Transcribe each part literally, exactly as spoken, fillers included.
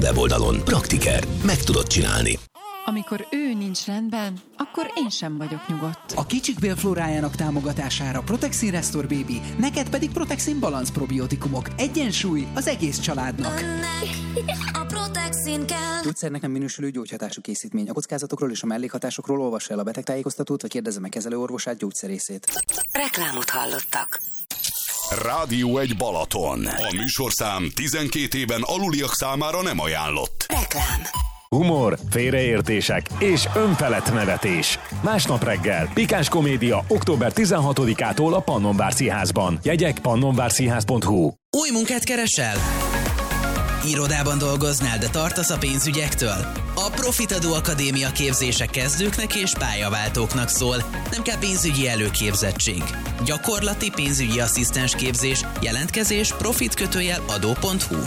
weboldalon. Praktiker. Meg tudod csinálni. Amikor ő nincs rendben, akkor én sem vagyok nyugodt. A kicsik bélflórájának támogatására Protexin Restore Baby, neked pedig Protexin Balance probiotikumok. Egyensúly az egész családnak. A Protexin kell. Gyógyszernek nem minősülő gyógyhatású készítmény. A kockázatokról és a mellékhatásokról olvassa el a betegtájékoztatót, vagy kérdezze meg kezelőorvosát, gyógyszerészét. Reklámot hallottak. Rádió egy Balaton. A műsorszám tizenkét éven aluliak számára nem ajánlott. Reklám. Humor, félreértések és önfelett nevetés. Másnap reggel pikáns komédia október tizenhatodikától a Pannonvár Színházban. Jegyek pannonvárszínház pont hu. Új munkát keresel? Irodában dolgoznál, de tartasz a pénzügyektől? A Profitadó Akadémia képzése kezdőknek és pályaváltóknak szól. Nem kell pénzügyi előképzettség. Gyakorlati pénzügyi asszisztens képzés, jelentkezés profit kötőjel adó pont hu.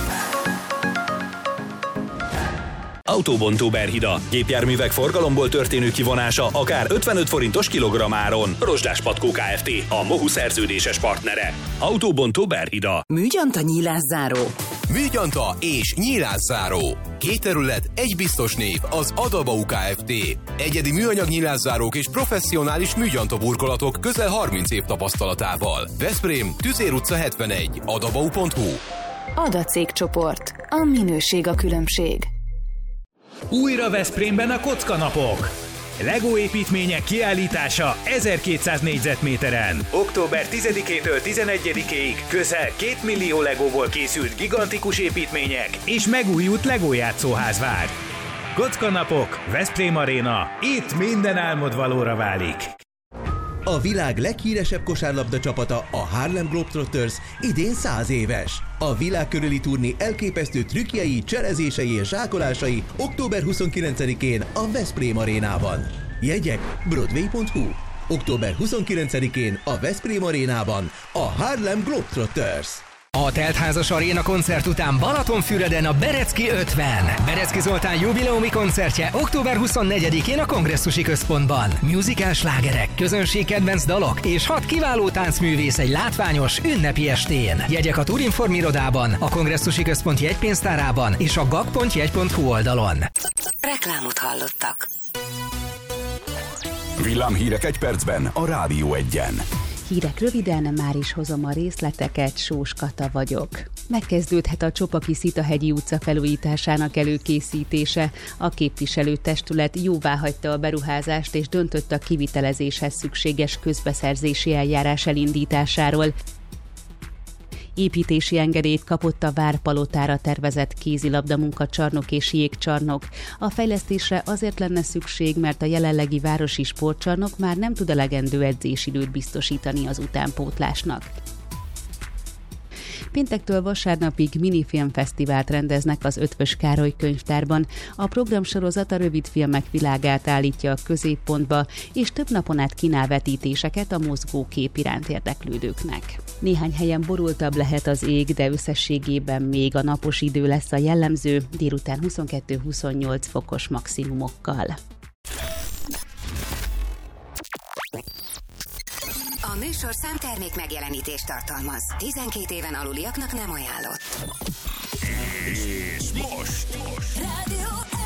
Autóbontó Berhida. Gépjárművek forgalomból történő kivonása akár ötvenöt forintos kilogrammáron. Rozsdás Patkó Kft. A MOHU szerződéses partnere. Autóbontó Berhida. Műgyanta nyílászáró. Műgyanta és nyílászáró. Két terület, egy biztos név, az Adabau Kft. Egyedi műanyag nyílászárók és professzionális műgyanta burkolatok közel harminc év tapasztalatával. Veszprém, Tüzér utca hetvenegy, adabau pont hu. Adacégcsoport. A minőség a különbség. Újra Veszprémben a kockanapok. Lego építmények kiállítása ezerkétszáz négyzetméteren. október tizedikétől tizenegyedikéig közel két millió Legóból készült gigantikus építmények és megújult Lego játszóház vár. Kockanapok, Veszprém Aréna. Itt minden álmod valóra válik. A világ leghíresebb kosárlabda csapata, a Harlem Globetrotters idén száz éves. A világ körüli turné elképesztő trükkjei, cselezései és zsákolásai október huszonkilencedikén a Veszprém Arénában. Jegyek broadway pont hu. október huszonkilencedikén a Veszprém Arénában a Harlem Globetrotters. A teltházas aréna koncert után Balatonfüreden a Berecki ötven. Berecki Zoltán jubileumi koncertje október huszonnegyedikén a Kongresszusi Központban. Musical slágerek, közönség kedvenc dalok és hat kiváló táncművész egy látványos ünnepi estén. Jegyek a Turinform irodában, a Kongresszusi Központ jegypénztárában és a gag pont jegy pont hu oldalon. Reklámot hallottak. Villámhírek egy percben a Rádió egyen. Hírek röviden, már is hozom a részleteket, Sós Kata vagyok. Megkezdődhet a Csopaki-Szitahegyi utca felújításának előkészítése. A képviselőtestület jóváhagyta a beruházást és döntött a kivitelezéshez szükséges közbeszerzési eljárás elindításáról. Építési engedélyt kapott a Várpalotára tervezett kézilabda munkacsarnok és jégcsarnok. A fejlesztésre azért lenne szükség, mert a jelenlegi városi sportcsarnok már nem tud elegendő edzésidőt biztosítani az utánpótlásnak. Péntektől vasárnapig minifilmfesztivált rendeznek az Eötvös Károly könyvtárban. A programsorozat a rövidfilmek világát állítja a középpontba, és több napon át kínál vetítéseket a mozgókép iránt érdeklődőknek. Néhány helyen borultabb lehet az ég, de összességében még a napos idő lesz a jellemző, délután huszonkettő-huszonnyolc fokos maximumokkal. A műsorszám termék megjelenítést tartalmaz. tizenkét éven aluliaknak nem ajánlott. És most, most. Rádió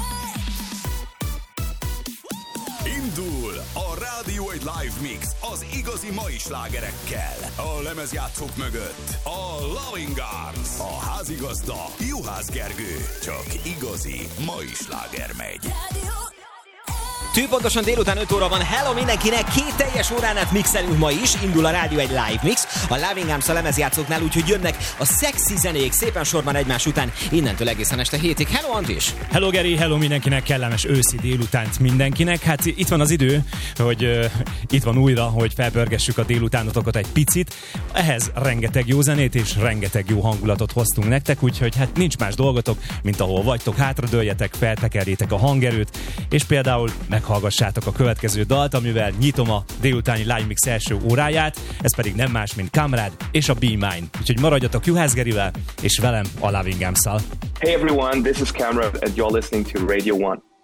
Indul a Rádió egy Live Mix az igazi mai slágerekkel. A lemezjátszók mögött a Loving Arms, a házigazda Juhász Gergő. Csak igazi mai sláger megy. Rádió Tű pontosan délután öt óra van. Hello mindenkinek, két teljes órán át mixelünk ma is. Indul a Rádió egy Live Mix a Loving Arms a lemezjátszóknál, úgyhogy jönnek a szexi zenék szépen sorban egymás után innentől egészen este hétig. Hello Andris! Hello Geri, hello mindenkinek, kellemes őszi délutánt mindenkinek. Hát itt van az idő, hogy uh, itt van újra, hogy felpörgessük a délutánotokat egy picit. Ehhez rengeteg jó zenét és rengeteg jó hangulatot hoztunk nektek, úgyhogy hát nincs más dolgotok, mint ahol vagytok, hátradőljetek, feltekerjétek a hangerőt, és például meghallgassátok a következő dalt, amivel nyitom a délutáni Live Mix első óráját, ez pedig nem más, mint Kamrád és a Be Mine. Úgyhogy maradjatok Juhász Gerivel, és velem a Loving Arms-szal. Hey everyone, this is Kamrád and you're listening to Radio one.